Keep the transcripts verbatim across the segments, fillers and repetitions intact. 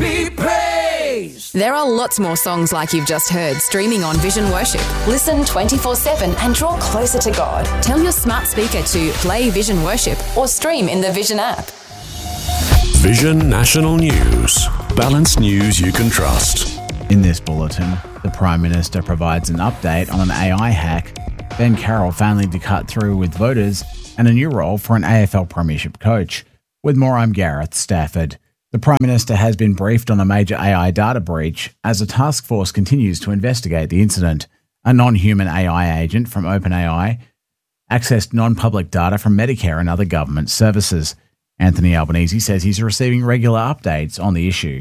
be praised. There are lots more songs like you've just heard streaming on Vision Worship. Listen twenty-four seven and draw closer to God. Tell your smart speaker to play Vision Worship Or stream in the Vision app. Vision National News. Balanced news you can trust. In this bulletin, the Prime Minister provides an update on an A I hack, Ben Carroll failing to cut through with voters, and a new role for an A F L Premiership coach. With more, I'm Gareth Stafford. The Prime Minister has been briefed on a major A I data breach as a task force continues to investigate the incident. A non-human A I agent from OpenAI accessed non-public data from Medicare and other government services. Anthony Albanese says he's receiving regular updates on the issue.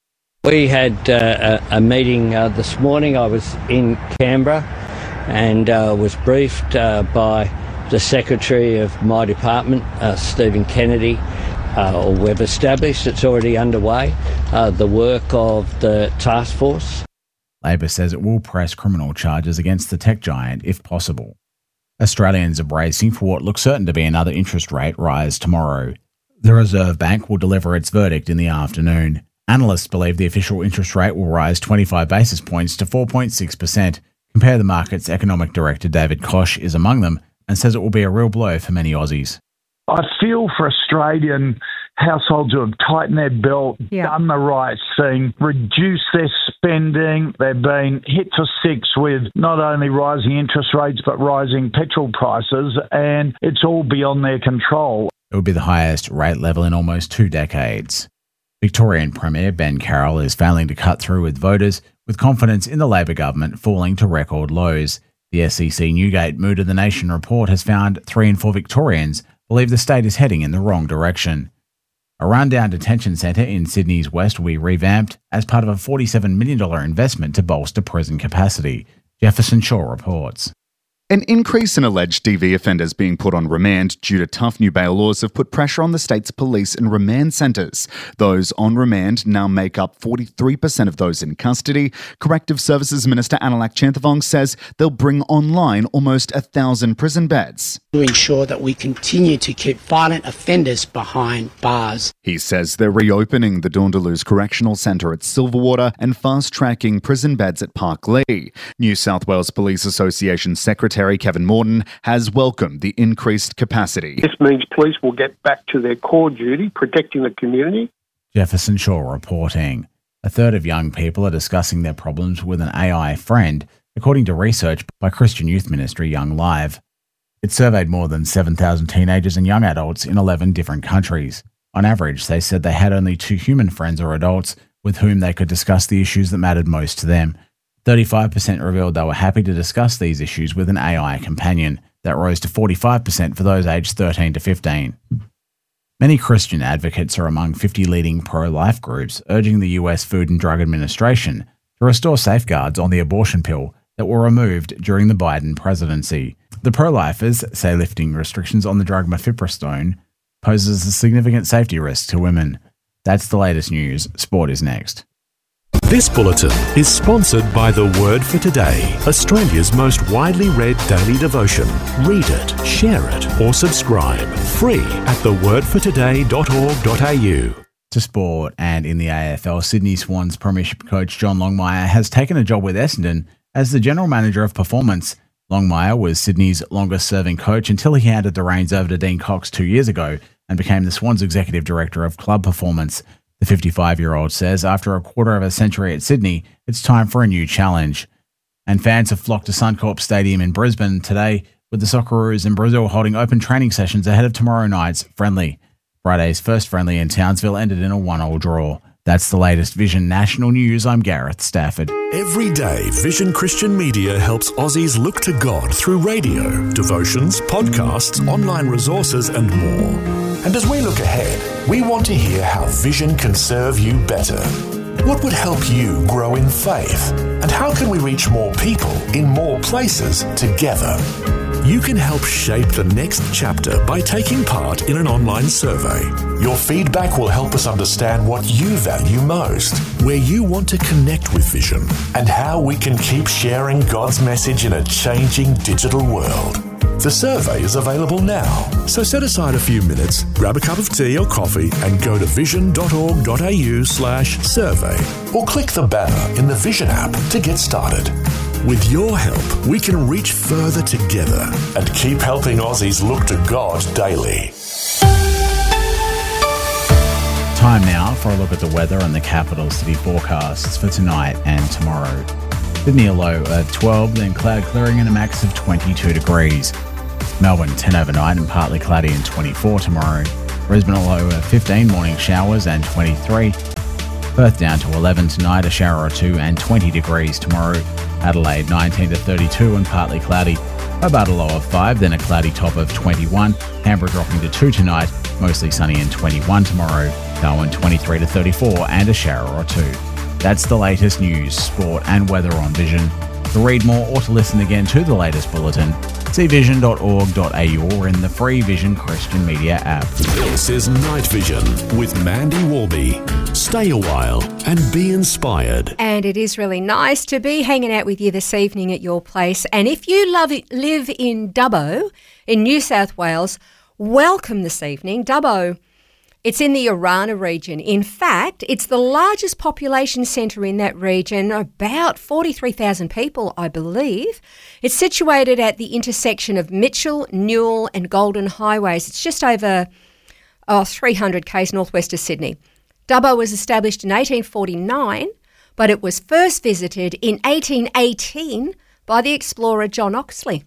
We had uh, a, a meeting uh, this morning. I was in Canberra and uh, was briefed uh, by the Secretary of my department, uh, Stephen Kennedy. Uh, or we've established it's already underway, uh, the work of the task force. Labor says it will press criminal charges against the tech giant if possible. Australians are bracing for what looks certain to be another interest rate rise tomorrow. The Reserve Bank will deliver its verdict in the afternoon. Analysts believe the official interest rate will rise twenty-five basis points to four point six percent. Compare the Market's Economic Director David Koch is among them and says it will be a real blow for many Aussies. I feel for Australian households who have tightened their belt, yeah. done the right thing, reduced their spending. They've been hit for six with not only rising interest rates but rising petrol prices, and it's all beyond their control. It would be the highest rate level in almost two decades. Victorian Premier Ben Carroll is failing to cut through with voters, with confidence in the Labor government falling to record lows. The S E C Newgate Mood of the Nation report has found three in four Victorians believe the state is heading in the wrong direction. A rundown detention centre in Sydney's west will be revamped as part of a forty-seven million dollars investment to bolster prison capacity. Jefferson Shaw reports. An increase in alleged D V offenders being put on remand due to tough new bail laws have put pressure on the state's police and remand centres. Those on remand now make up forty-three percent of those in custody. Corrective Services Minister Analak Chanthavong says they'll bring online almost a thousand prison beds. To ensure that we continue to keep violent offenders behind bars. He says they're reopening the Dawndalu's Correctional Centre at Silverwater and fast-tracking prison beds at Parklee. New South Wales Police Association Secretary Kevin Morton has welcomed the increased capacity. This means police will get back to their core duty, protecting the community. Jefferson Shaw reporting. A third of young people are discussing their problems with an A I friend, according to research by Christian Youth Ministry Young Live. It surveyed more than seven thousand teenagers and young adults in eleven different countries. On average, they said they had only two human friends or adults with whom they could discuss the issues that mattered most to them. thirty-five percent revealed they were happy to discuss these issues with an A I companion. That rose to forty-five percent for those aged thirteen to fifteen. Many Christian advocates are among fifty leading pro-life groups urging the U S Food and Drug Administration to restore safeguards on the abortion pill that were removed during the Biden presidency. The pro-lifers say lifting restrictions on the drug mifepristone poses a significant safety risk to women. That's the latest news. Sport is next. This bulletin is sponsored by The Word for Today, Australia's most widely read daily devotion. Read it, share it, or subscribe. Free at the word for today dot org dot a u. To sport, and in the A F L, Sydney Swans Premiership coach John Longmire has taken a job with Essendon as the General Manager of Performance. Longmire was Sydney's longest-serving coach until he handed the reins over to Dean Cox two years ago and became the Swans Executive Director of Club Performance. The fifty-five-year-old says after a quarter of a century at Sydney, it's time for a new challenge. And fans have flocked to Suncorp Stadium in Brisbane today, with the Socceroos in Brazil holding open training sessions ahead of tomorrow night's friendly. Friday's first friendly in Townsville ended in a one-all draw. That's the latest Vision National News. I'm Gareth Stafford. Every day, Vision Christian Media helps Aussies look to God through radio, devotions, podcasts, online resources and more. And as we look ahead, we want to hear how Vision can serve you better. What would help you grow in faith? And how can we reach more people in more places together? You can help shape the next chapter by taking part in an online survey. Your feedback will help us understand what you value most, where you want to connect with Vision, and how we can keep sharing God's message in a changing digital world. The survey is available now. So set aside a few minutes, grab a cup of tea or coffee and go to vision.org.au slash survey or click the banner in the Vision app to get started. With your help, we can reach further together and keep helping Aussies look to God daily. Time now for a look at the weather and the capital city forecasts for tonight and tomorrow. Sydney a low of twelve, then cloud clearing and a max of twenty-two degrees. Melbourne ten overnight and partly cloudy and twenty-four tomorrow. Brisbane a low of fifteen, morning showers and twenty-three. Perth down to eleven tonight, a shower or two and twenty degrees tomorrow. Adelaide nineteen to thirty-two and partly cloudy. Hobart a low of five, then a cloudy top of twenty-one. Canberra dropping to two tonight, mostly sunny and twenty-one tomorrow. Darwin twenty-three to thirty-four and a shower or two. That's the latest news, sport and weather on Vision. To read more or to listen again to the latest bulletin, see vision dot org dot a u or in the free Vision Christian Media app. This is Night Vision with Mandy Warby. Stay a while and be inspired. And it is really nice to be hanging out with you this evening at your place. And if you love it, live in Dubbo, in New South Wales, welcome this evening. Dubbo, it's in the Orana region. In fact, it's the largest population centre in that region, about forty-three thousand people, I believe. It's situated at the intersection of Mitchell, Newell and Golden Highways. It's just over oh, three hundred k's northwest of Sydney. Dubbo was established in eighteen forty-nine, but it was first visited in eighteen eighteen by the explorer John Oxley.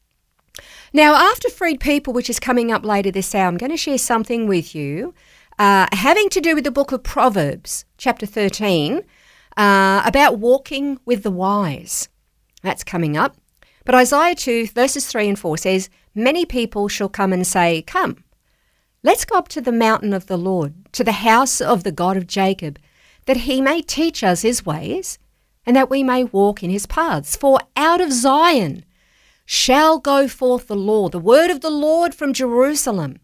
Now, after Freed People, which is coming up later this hour, I'm going to share something with you uh, having to do with the book of Proverbs, chapter thirteen, uh, about walking with the wise. That's coming up. But Isaiah two, verses three and four says, "Many people shall come and say, 'Come, let's go up to the mountain of the Lord, to the house of the God of Jacob, that he may teach us his ways, and that we may walk in his paths. For out of Zion shall go forth the law, the word of the Lord from Jerusalem.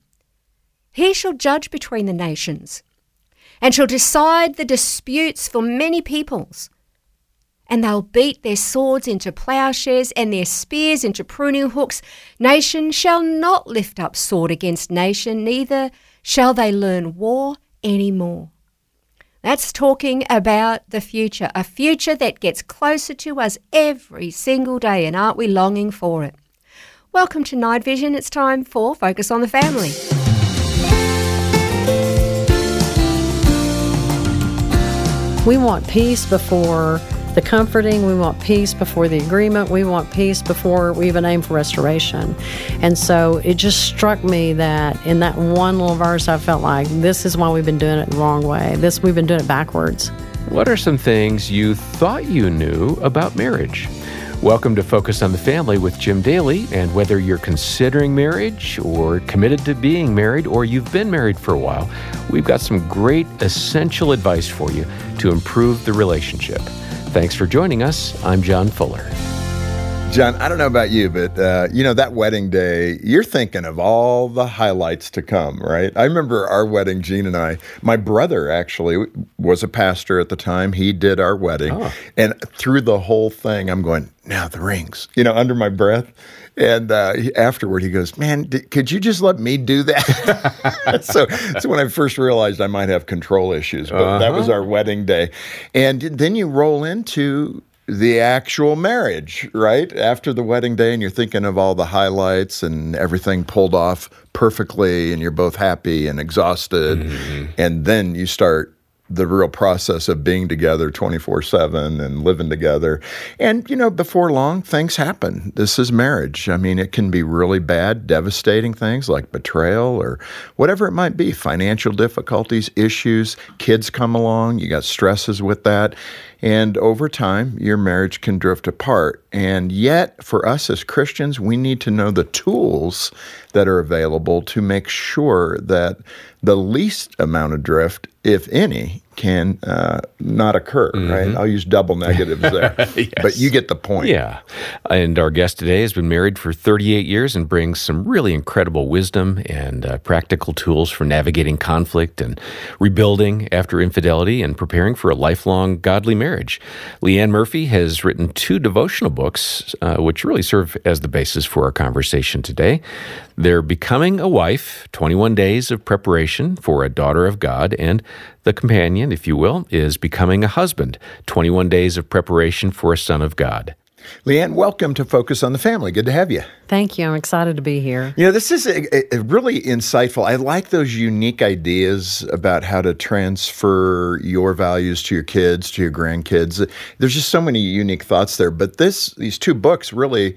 He shall judge between the nations, and shall decide the disputes for many peoples. And they'll beat their swords into plowshares and their spears into pruning hooks. Nation shall not lift up sword against nation, neither shall they learn war anymore." That's talking about the future, a future that gets closer to us every single day, and aren't we longing for it? Welcome to Night Vision. It's time for Focus on the Family. We want peace before the comforting. We want peace before the agreement. We want peace before we even aim for restoration. And so it just struck me that in that one little verse, I felt like this is why we've been doing it the wrong way. This we've been doing it backwards. What are some things you thought you knew about marriage? Welcome to Focus on the Family with Jim Daly. And whether you're considering marriage or committed to being married or you've been married for a while, we've got some great essential advice for you to improve the relationship. Thanks for joining us. I'm John Fuller. John, I don't know about you, but, uh, you know, that wedding day, you're thinking of all the highlights to come, right? I remember our wedding, Gene and I, my brother actually was a pastor at the time. He did our wedding. Oh. And through the whole thing, I'm going, now the rings, you know, under my breath. And uh, he, afterward, he goes, man, d- could you just let me do that? so, so when I first realized I might have control issues, but uh-huh. that was our wedding day. And then you roll into the actual marriage, right? After the wedding day, and you're thinking of all the highlights and everything pulled off perfectly, and you're both happy and exhausted. Mm-hmm. And then you start the real process of being together twenty-four seven and living together. And, you know, before long, things happen. This is marriage. I mean, it can be really bad, devastating things like betrayal or whatever it might be, financial difficulties, issues, kids come along, you got stresses with that. And over time, your marriage can drift apart. And yet, for us as Christians, we need to know the tools that are available to make sure that the least amount of drift, if any, can uh, not occur, Mm-hmm. right? I'll use double negatives there. Yes. But you get the point. Yeah. And our guest today has been married for thirty-eight years and brings some really incredible wisdom and uh, practical tools for navigating conflict and rebuilding after infidelity and preparing for a lifelong godly marriage. Leanne Murphy has written two devotional books, uh, which really serve as the basis for our conversation today. They're Becoming a Wife, twenty-one Days of Preparation for a Daughter of God, and the companion, if you will, is Becoming a Husband, twenty-one Days of Preparation for a Son of God. Leanne, welcome to Focus on the Family. Good to have you. Thank you. I'm excited to be here. You know, this is a, a really insightful. I like those unique ideas about how to transfer your values to your kids, to your grandkids. There's just so many unique thoughts there. But this, these two books really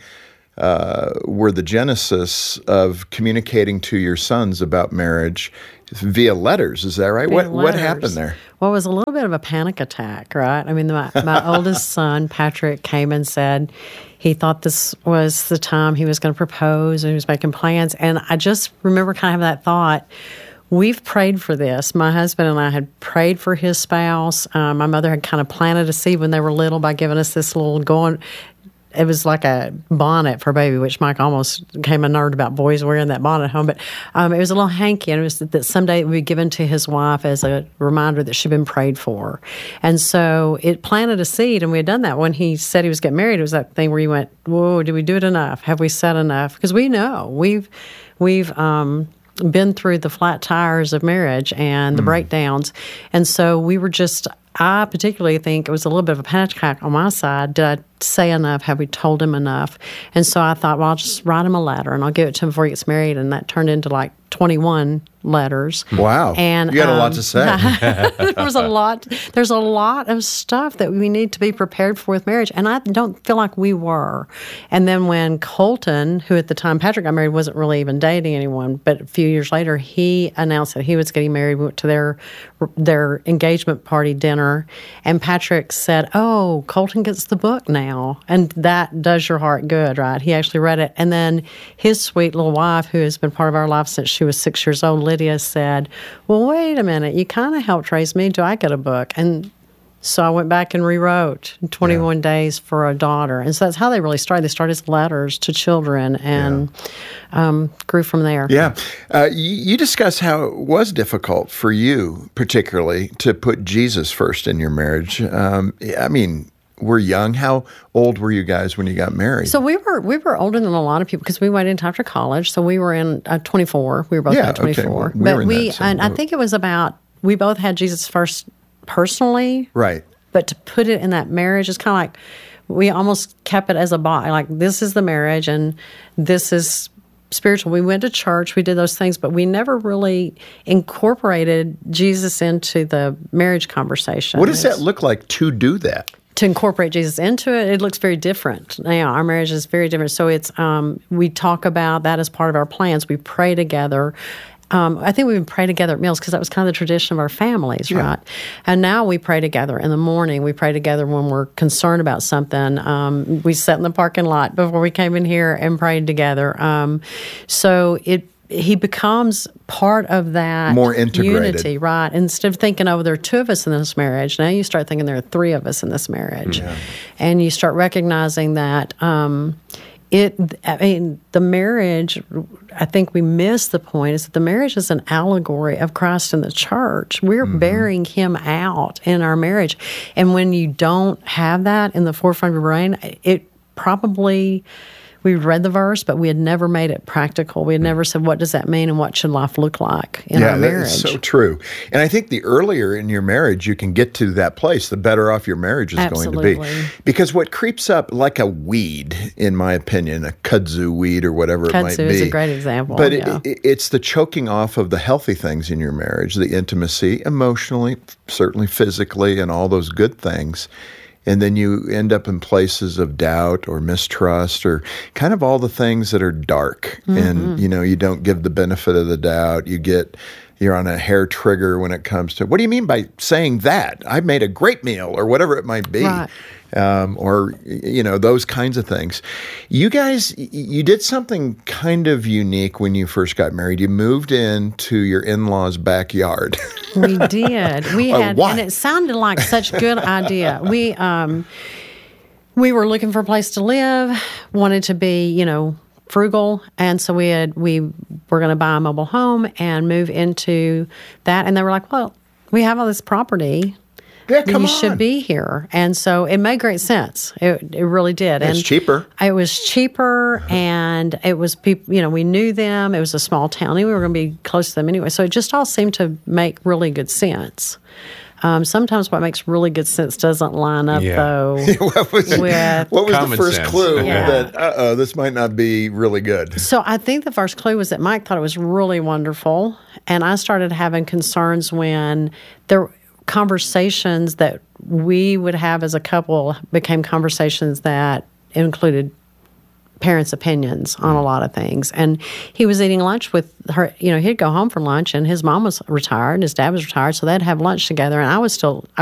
uh, were the genesis of communicating to your sons about marriage via letters. Is that right? Via What letters. what happened there? Well, it was a little bit of a panic attack, right? I mean, my, my oldest son, Patrick, came and said he thought this was the time he was going to propose and he was making plans. And I just remember kind of having that thought. We've prayed for this. My husband and I had prayed for his spouse. Um, my mother had kind of planted a seed when they were little by giving us this little going. It was like a bonnet for a baby, which Mike almost became a nerd about boys wearing that bonnet at home. But um, it was a little hanky, and it was that someday it would be given to his wife as a reminder that she'd been prayed for. And so it planted a seed, and we had done that. When he said he was getting married, it was that thing where you went, whoa, did we do it enough? Have we said enough? Because we know. We've, we've um, been through the flat tires of marriage and the mm. breakdowns. And so we were just... I particularly think it was a little bit of a panic attack on my side. Did I say enough? Have we told him enough? And so I thought, well, I'll just write him a letter and I'll give it to him before he gets married. And that turned into like twenty-one letters. Wow. And you got um, a lot to say. there was a lot. There's a lot of stuff that we need to be prepared for with marriage. And I don't feel like we were. And then when Colton, who at the time Patrick got married, wasn't really even dating anyone, but a few years later, he announced that he was getting married. We went to their their engagement party dinner. And Patrick said, oh, Colton gets the book now. And that does your heart good, right? He actually read it. And then his sweet little wife, who has been part of our life since she was six years old, Lydia, said, well, wait a minute. You kind of helped raise me. Do I get a book? And so I went back and rewrote twenty-one yeah. Days for a Daughter. And so that's how they really started. They started as letters to children and yeah. um, grew from there. Yeah. Uh, you, you discuss how it was difficult for you, particularly, to put Jesus first in your marriage. Um, I mean, we're young. How old were you guys when you got married? So we were we were older than a lot of people because we waited until after college. So we were in uh, twenty-four. We were both yeah, about twenty-four. Okay. Well, we but were in we that same and I boat. think it was about we both had Jesus first personally. Right. But to put it in that marriage is kind of like we almost kept it as a body. Like this is the marriage and this is spiritual. We went to church, we did those things, but we never really incorporated Jesus into the marriage conversation. What does that look like to do that? To incorporate Jesus into it, it looks very different. Now, our marriage is very different. So it's um, we talk about that as part of our plans. We pray together. Um, I think we would pray together at meals because that was kind of the tradition of our families, yeah. right? And now we pray together in the morning. We pray together when we're concerned about something. Um, we sat in the parking lot before we came in here and prayed together. Um, so it he becomes part of that more integrated unity, right? Instead of thinking, oh, there are two of us in this marriage, now you start thinking there are three of us in this marriage. Yeah. And you start recognizing that um, it, I mean, the marriage, I think we miss the point, is that the marriage is an allegory of Christ and the church. We're mm-hmm. bearing him out in our marriage. And when you don't have that in the forefront of your brain, it probably... We read the verse, but we had never made it practical. We had never said, what does that mean and what should life look like in yeah, our marriage? Yeah, that's so true. And I think the earlier in your marriage you can get to that place, the better off your marriage is Absolutely. going to be. Because what creeps up like a weed, in my opinion, a kudzu weed or whatever kudzu it might be. Kudzu is a great example. But yeah. it, it, it's the choking off of the healthy things in your marriage, the intimacy, emotionally, certainly physically, and all those good things. And then you end up in places of doubt or mistrust or kind of all the things that are dark. Mm-hmm. And, you know, you don't give the benefit of the doubt. You get, you're on a hair trigger when it comes to, what do you mean by saying that? I made a great meal or whatever it might be. Right. um, or, you know, those kinds of things. You guys, you did something kind of unique when you first got married. You moved into your in-laws' backyard. We did. We Uh, had, why? and it sounded like such a good idea. We, um, we were looking for a place to live, wanted to be, you know, frugal, and so we had we were going to buy a mobile home and move into that. And they were like, "Well, we have all this property. Yeah, come you on. should be here." And so it made great sense. It it really did. It's and cheaper. It was cheaper, and it was people. You know, we knew them. It was a small town. We were going to be close to them anyway. So it just all seemed to make really good sense. Um, sometimes what makes really good sense doesn't line up, Yeah. though, what was, with... what was the Common first sense. clue Yeah. that, uh-oh, this might not be really good? So I think the first clue was that Mike thought it was really wonderful, and I started having concerns when there conversations that we would have as a couple became conversations that included parents' opinions on a lot of things. And he was eating lunch with her. You know, he'd go home for lunch, and his mom was retired, and his dad was retired, so they'd have lunch together, and I was still